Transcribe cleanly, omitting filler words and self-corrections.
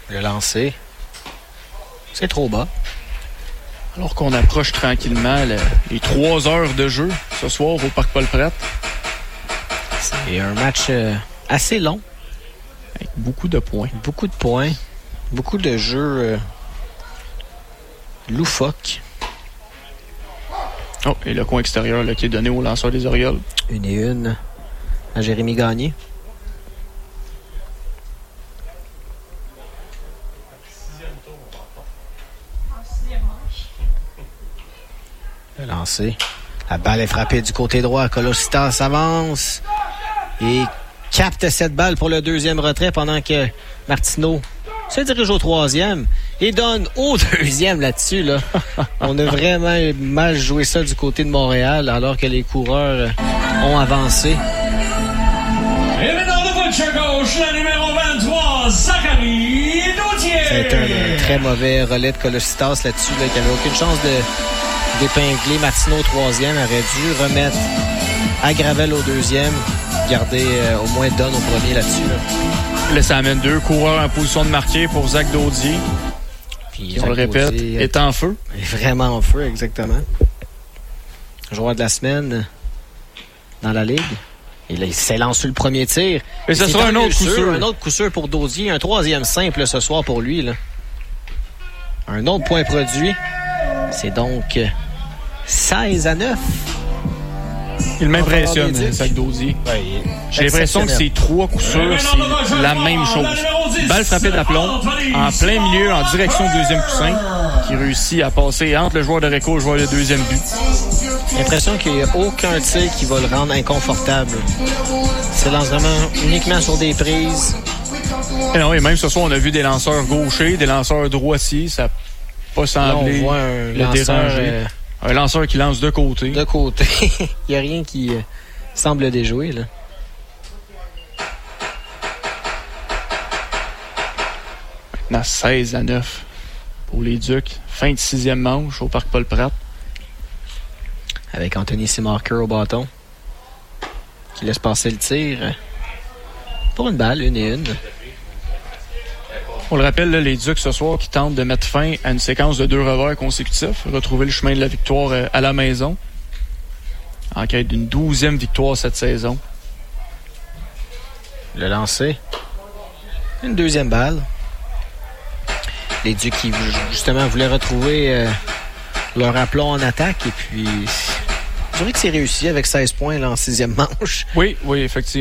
Le lancer. C'est trop bas. Alors qu'on approche tranquillement les 3 heures de jeu ce soir au Parc Paul-Pratte. C'est un match assez long. Avec beaucoup de points. Beaucoup de points. Beaucoup de jeux loufoques. Oh, et le coin extérieur là, qui est donné au lanceur des Orioles. 1-1 à Jérémy Gagné. Le lancer. La balle est frappée du côté droit. Kolosita s'avance et capte cette balle pour le deuxième retrait pendant que Martineau se dirige au troisième et donne au deuxième là-dessus. Là. On a vraiment mal joué ça du côté de Montréal alors que les coureurs ont avancé. Et maintenant de votre gauche, la numéro 23, Zachary Dautier. C'est un très mauvais relais de Kolositas là-dessus, là, qui avait aucune chance d'épingler. Martineau au troisième, aurait dû remettre à Gravel au deuxième, garder au moins Don au premier là-dessus. Là, ça amène 2 coureurs en position de marquer pour Zach Daudier. Puis, on le répète, est en feu. Est vraiment en feu, exactement. Joueur de la semaine dans la Ligue. Et là, il s'élance sur le premier tir. Et ce sera un autre coup sûr. Un autre coup sûr pour Daudier. Un troisième simple ce soir pour lui. Là. Un autre point produit. C'est donc 16-9. Il m'impressionne, Zach Daudier. Ouais, j'ai l'impression que ces 3 coups sûrs, c'est la même chose. Balle frappée d'aplomb, en plein milieu, en direction du deuxième coussin, qui réussit à passer entre le joueur de réco et le joueur de deuxième but. J'ai l'impression qu'il n'y a aucun tir qui va le rendre inconfortable. C'est lance vraiment uniquement sur des prises. Et non, et même ce soir, on a vu des lanceurs gauchers, des lanceurs droitiers. Ça n'a pas semblé le déranger. Un lanceur qui lance de côté. De côté. Il n'y a rien qui semble déjouer, là. Maintenant, 16-9 pour les Ducs. Fin de 6e manche au Parc Paul-Pratte. Avec Anthony Semarker au bâton. Qui laisse passer le tir. Pour une balle, 1-1. On le rappelle, là, les Ducs ce soir qui tentent de mettre fin à une séquence de 2 revers consécutifs, retrouver le chemin de la victoire à la maison. En quête d'une 12e victoire cette saison. Le lancer. Une deuxième balle. Les Ducs qui, justement, voulaient retrouver leur aplomb en attaque. Et puis, je dirais que c'est réussi avec 16 points là, en 6e manche. Oui, effectivement.